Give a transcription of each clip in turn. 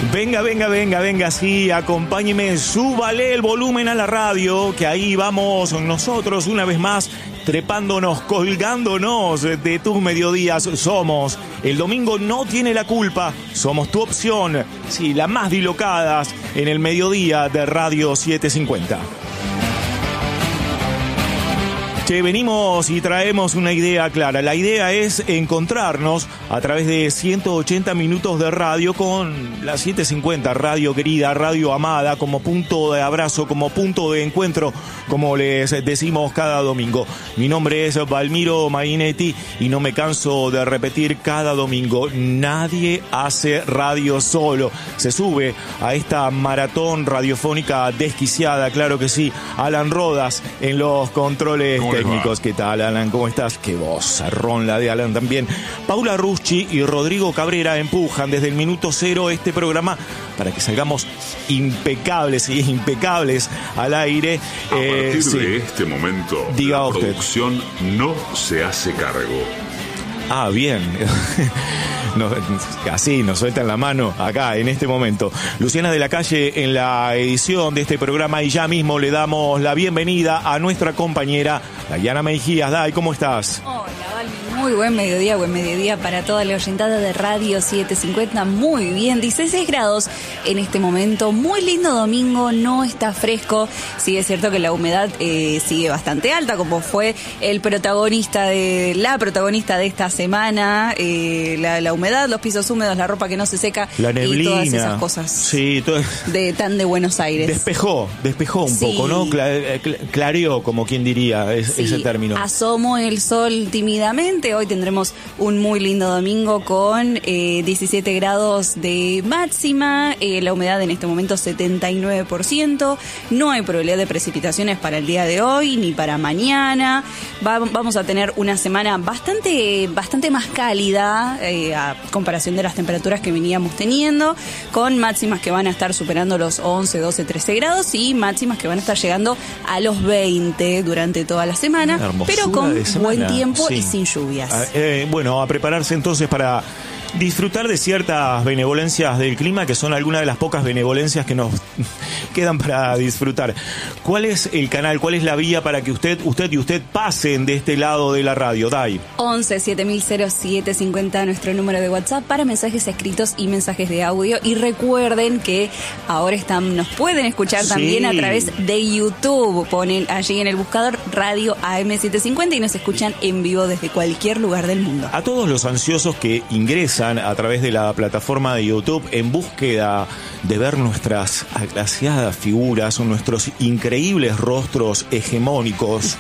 Venga, sí, acompáñeme, súbale el volumen a la radio, que ahí vamos nosotros una vez más, trepándonos, colgándonos de tus mediodías. Somos, el domingo no tiene la culpa, somos tu opción, sí, las más dislocadas en el mediodía de Radio 750. Che, venimos y traemos una idea clara. La idea es encontrarnos a través de 180 minutos de radio con la 750, radio querida, radio amada, como punto de abrazo, como punto de encuentro, como les decimos cada domingo. Mi nombre es Valmiro Mainetti y no me canso de repetir cada domingo: nadie hace radio solo. Se sube a esta maratón radiofónica desquiciada, claro que sí, Alan Rodas en los controles técnicos. ¿Qué tal, Alan? ¿Cómo estás? Qué vozarrón la de Alan también. Paula Ruschi y Rodrigo Cabrera empujan desde el minuto cero este programa para que salgamos impecables al aire. A partir de este momento, diga la usted. producción no se hace cargo. Ah, bien. Así nos sueltan la mano acá en este momento. Luciana de la Calle en la edición de este programa, y ya mismo le damos la bienvenida a nuestra compañera Dayana Mejías. Day, ¿cómo estás? Hola, Valmi. Muy buen mediodía para toda la oyentada de Radio 750. Muy bien, 16 grados en este momento. Muy lindo domingo, no está fresco. Sí, es cierto que la humedad sigue bastante alta, como fue la protagonista de esta semana. La humedad, los pisos húmedos, la ropa que no se seca, la neblina, y todas esas cosas. Sí, de Buenos Aires. Despejó un poco, ¿no? Clareó, como quien diría, ese término. Asomó el sol tímidamente. Hoy tendremos un muy lindo domingo con 17 grados de máxima, la humedad en este momento 79%, no hay probabilidad de precipitaciones para el día de hoy ni para mañana. Vamos a tener una semana bastante más cálida a comparación de las temperaturas que veníamos teniendo, con máximas que van a estar superando los 11, 12, 13 grados y máximas que van a estar llegando a los 20 durante toda la semana, pero con buen tiempo y sin lluvias. Bueno, a prepararse entonces para disfrutar de ciertas benevolencias del clima, que son algunas de las pocas benevolencias que nos quedan para disfrutar. ¿Cuál es el canal, cuál es la vía para que usted pasen de este lado de la radio, Dai? 11 7000 0750, nuestro número de WhatsApp para mensajes escritos y mensajes de audio. Y recuerden que ahora nos pueden escuchar también a través de YouTube. Ponen allí en el buscador Radio AM750 y nos escuchan en vivo desde cualquier lugar del mundo. A todos los ansiosos que ingresan a través de la plataforma de YouTube en búsqueda de ver nuestras agraciadas figuras o nuestros increíbles rostros hegemónicos.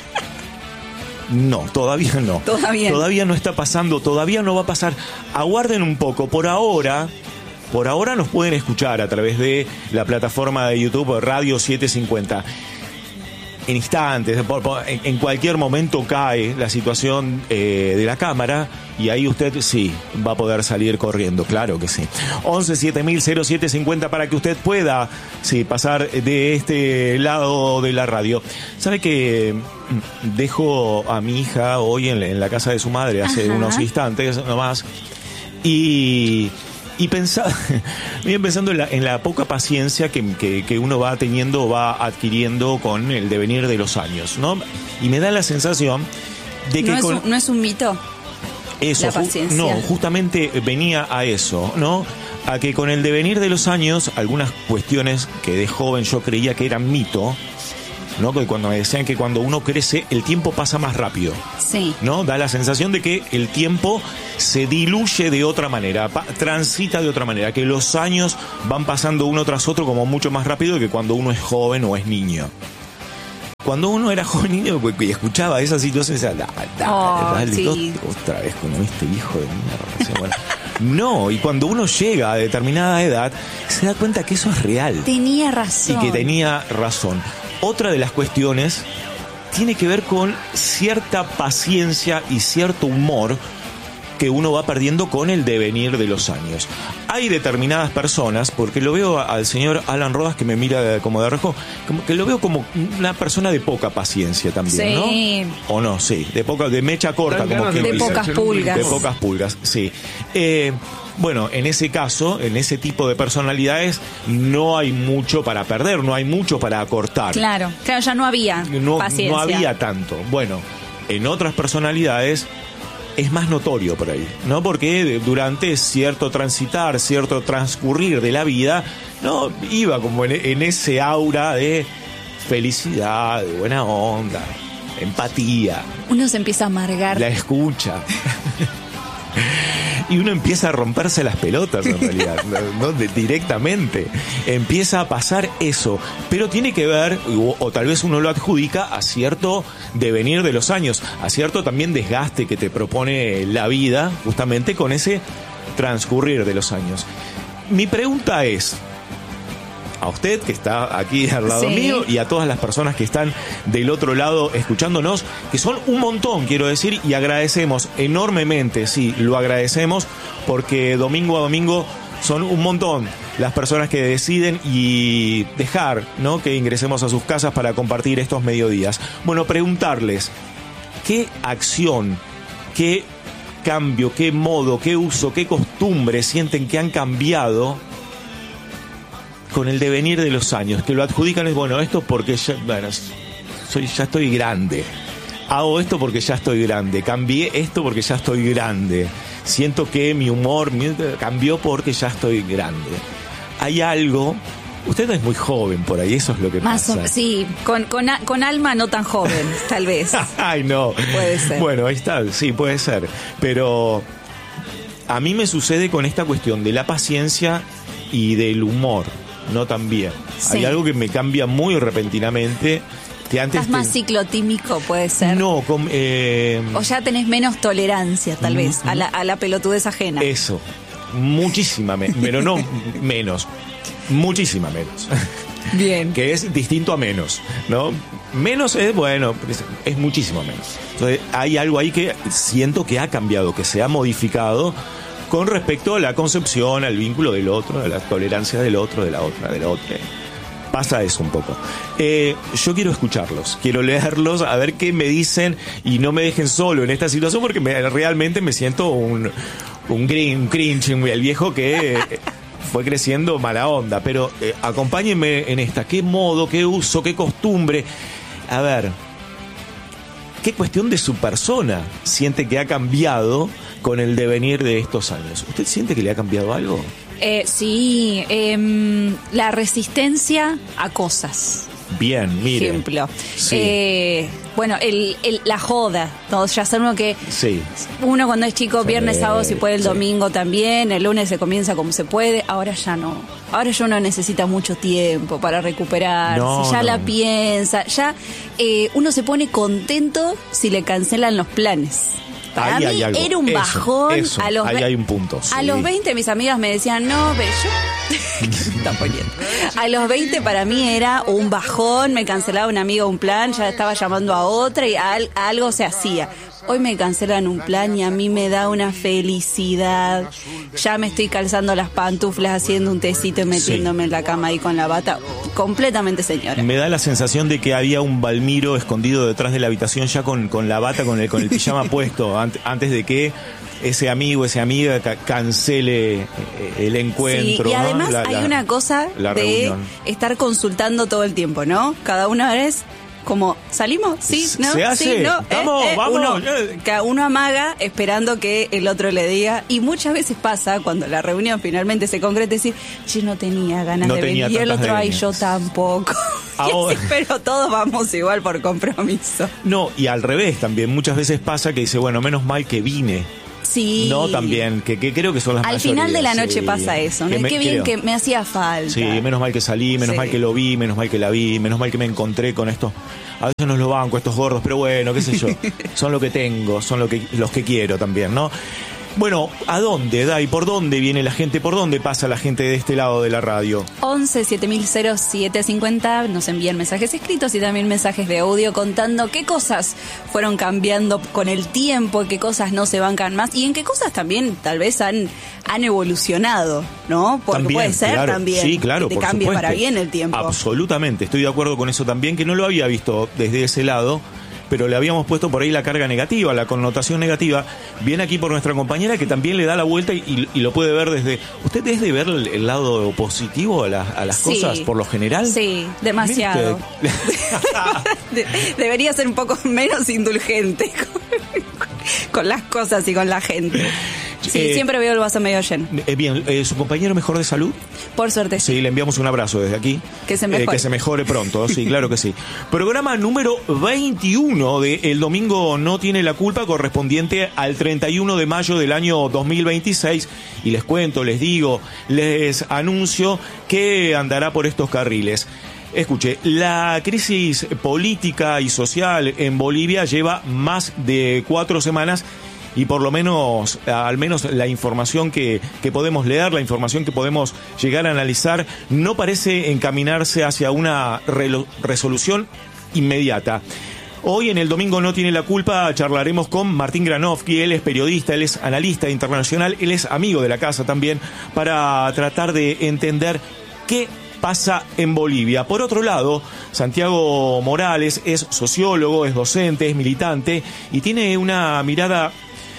No, todavía no. Todavía no está pasando, todavía no va a pasar. Aguarden un poco. Por ahora nos pueden escuchar a través de la plataforma de YouTube Radio 750. En instantes, en cualquier momento cae la situación de la cámara y ahí usted sí va a poder salir corriendo, claro que sí. 11 7000 0750 para que usted pueda pasar de este lado de la radio. ¿Sabe que dejo a mi hija hoy en la casa de su madre hace unos instantes nomás? Y pensando en la poca paciencia que uno va adquiriendo con el devenir de los años, ¿no? Y me da la sensación de que no es un mito. Eso, la paciencia. Justamente venía a eso, ¿no? A que con el devenir de los años, algunas cuestiones que de joven yo creía que eran mito, ¿no? Que cuando me decían que cuando uno crece el tiempo pasa más rápido. Sí. ¿No? Da la sensación de que el tiempo se diluye de otra manera, transita de otra manera, que los años van pasando uno tras otro como mucho más rápido que cuando uno es joven o es niño. Cuando uno era joven niño y escuchaba esa situación, decía, dale, sí. otra vez con este hijo de mierda. Bueno, no, y cuando uno llega a determinada edad, se da cuenta que eso es real. Tenía razón. Y que tenía razón. Otra de las cuestiones tiene que ver con cierta paciencia y cierto humor que uno va perdiendo con el devenir de los años. Hay determinadas personas, porque lo veo al señor Alan Rodas que me mira como de reojo, como que lo veo como una persona de poca paciencia también, sí. ¿no? ¿O no? Sí, de mecha corta, como quien de dice. pocas pulgas. De pocas pulgas, sí. Bueno, en ese caso, en ese tipo de personalidades, no hay mucho para perder, no hay mucho para acortar. Claro, ya no había paciencia. No había tanto. Bueno, en otras personalidades es más notorio por ahí, ¿no? Porque durante cierto transitar, cierto transcurrir de la vida, no iba como en ese aura de felicidad, de buena onda, empatía. Uno se empieza a amargar. La escucha. Y uno empieza a romperse las pelotas en realidad, ¿no? Directamente. Empieza a pasar eso. Pero tiene que ver, o tal vez uno lo adjudica a cierto devenir de los años, a cierto también desgaste que te propone la vida, justamente con ese transcurrir de los años. Mi pregunta es, a usted que está aquí al lado mío y a todas las personas que están del otro lado escuchándonos, que son un montón, quiero decir, y agradecemos enormemente, sí, lo agradecemos, porque domingo a domingo son un montón las personas que deciden y dejar, ¿no?, que ingresemos a sus casas para compartir estos mediodías. Bueno, preguntarles, ¿qué acción, qué cambio, qué modo, qué uso, qué costumbre sienten que han cambiado con el devenir de los años, que lo adjudican es, bueno, esto porque ya estoy grande, hago esto porque ya estoy grande, cambié esto porque ya estoy grande, siento que mi humor cambió porque ya estoy grande. Hay algo, usted es muy joven por ahí, eso es lo que pasa. Sí, con alma no tan joven, tal vez. Ay, no. Puede ser. Bueno, ahí está, sí, puede ser, pero a mí me sucede con esta cuestión de la paciencia y del humor. No tan bien. Sí. Hay algo que me cambia muy repentinamente. Que antes ¿estás más ciclotímico, puede ser? No, o ya tenés menos tolerancia, tal vez, a la pelotudez ajena. Eso, muchísima pero no menos, muchísima menos. Bien. Que es distinto a menos, ¿no? Menos es, bueno, es muchísimo menos. Entonces, hay algo ahí que siento que ha cambiado, que se ha modificado con respecto a la concepción, al vínculo del otro, a la tolerancia del otro, de la otra. Pasa eso un poco. Yo quiero escucharlos, quiero leerlos, a ver qué me dicen y no me dejen solo en esta situación porque realmente me siento un cringe, el viejo que fue creciendo mala onda. Pero acompáñenme en esta. ¿Qué modo, qué uso, qué costumbre? A ver, ¿qué cuestión de su persona siente que ha cambiado con el devenir de estos años? ¿Usted siente que le ha cambiado algo? Sí, la resistencia a cosas. Bien, mire. Ejemplo. Sí. Bueno, la joda. Todos ya saben que sí. Uno cuando es chico, viernes, sábado, si puede el domingo también, el lunes se comienza como se puede, ahora ya no. Ahora ya uno necesita mucho tiempo para recuperarse, la piensa, uno se pone contento si le cancelan los planes. Para mí era un bajón. Eso, ahí hay un punto. Sí. A los 20 mis amigas me decían, no, pero yo... ¿Qué se está poniendo? A los 20 para mí era un bajón, me cancelaba un amigo un plan, ya estaba llamando a otra y algo se hacía. Hoy me cancelan un plan y a mí me da una felicidad. Ya me estoy calzando las pantuflas, haciendo un tecito y metiéndome en la cama ahí con la bata. Completamente señora. Me da la sensación de que había un Balmiro escondido detrás de la habitación ya con la bata, con el pijama puesto, antes de que ese amigo, esa amiga cancele el encuentro. Sí, y además hay una cosa de reunión. Estar consultando todo el tiempo, ¿no? Cada una vez... Como, ¿salimos? ¿Sí? ¿No? ¿Se hace? ¿Sí? ¿No? Vamos. Uno amaga esperando que el otro le diga. Y muchas veces pasa, cuando la reunión finalmente se concreta, decir, yo no tenía ganas de venir. Y el otro, ay, yo tampoco. Así, pero todos vamos igual por compromiso. No, y al revés también. Muchas veces pasa que dice, bueno, menos mal que vine. Sí. No, también, que creo que son las mayorías. Al final de la noche pasa eso, ¿no? Qué bien que me hacía falta. Sí, menos mal que salí, menos mal que lo vi, menos mal que la vi, menos mal que me encontré con estos... A veces no los banco, estos gordos, pero bueno, qué sé yo. Son lo que tengo, son los que quiero también, ¿no? Bueno, ¿a dónde, Dai? ¿Por dónde viene la gente? ¿Por dónde pasa la gente de este lado de la radio? 11-7000-750. Nos envían mensajes escritos y también mensajes de audio contando qué cosas fueron cambiando con el tiempo, qué cosas no se bancan más y en qué cosas también tal vez han evolucionado, ¿no? Porque también, puede ser claro, también sí, claro, que te cambie para bien el tiempo. Absolutamente, estoy de acuerdo con eso también, que no lo había visto desde ese lado. pero le habíamos puesto por ahí la carga negativa, la connotación negativa. Viene aquí por nuestra compañera que también le da la vuelta y lo puede ver desde... ¿Usted es de ver el lado positivo a las cosas por lo general? Sí, demasiado. Debería ser un poco menos indulgente con las cosas y con la gente. Sí, siempre veo el vaso medio lleno. Bien, ¿su compañero mejor de salud? Por suerte sí. Sí, le enviamos un abrazo desde aquí. Que se mejore. Que se mejore pronto, sí, claro que sí. Programa número 21 de El Domingo No Tiene la Culpa, correspondiente al 31 de mayo del año 2026. Y les cuento, les digo, les anuncio que andará por estos carriles. Escuche, la crisis política y social en Bolivia lleva más de 4 semanas y por lo menos, al menos la información que podemos leer, la información que podemos llegar a analizar, no parece encaminarse hacia una resolución inmediata. Hoy en El Domingo No Tiene la Culpa charlaremos con Martín Granovsky. Él es periodista, él es analista internacional, él es amigo de la casa también, para tratar de entender qué pasa en Bolivia. Por otro lado, Santiago Morales es sociólogo, es docente, es militante y tiene una mirada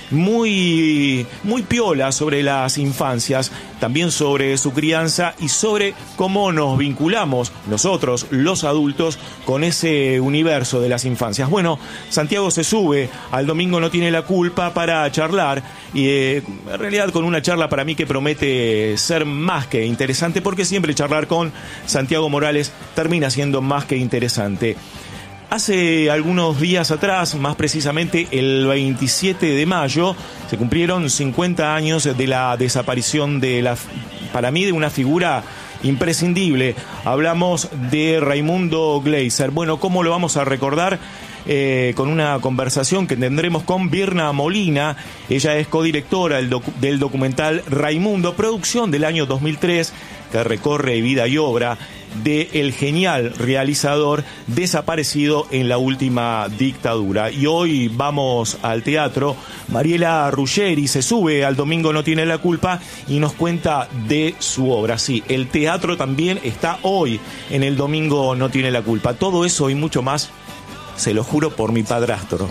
muy piola sobre las infancias, también sobre su crianza y sobre cómo nos vinculamos nosotros, los adultos, con ese universo de las infancias. Bueno, Santiago se sube al Domingo No Tiene la Culpa para charlar y en realidad con una charla para mí que promete ser más que interesante, porque siempre charlar con Santiago Morales termina siendo más que interesante. Hace algunos días atrás, más precisamente el 27 de mayo, se cumplieron 50 años de la desaparición para mí, de una figura imprescindible. Hablamos de Raimundo Gleiser. Bueno, ¿cómo lo vamos a recordar? Con una conversación que tendremos con Birna Molina. Ella es codirectora del documental Raimundo, producción del año 2003, que recorre vida y obra del genial realizador desaparecido en la última dictadura. Y hoy vamos al teatro. Mariela Ruggeri se sube al Domingo No Tiene la Culpa y nos cuenta de su obra. Sí, el teatro también está hoy en El Domingo No Tiene la Culpa. Todo eso y mucho más, se lo juro por mi padrastro.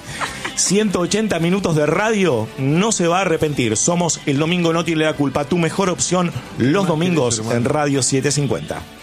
180 minutos de radio, no se va a arrepentir. Somos El Domingo No Tiene la Culpa, tu mejor opción los domingos en Radio 750.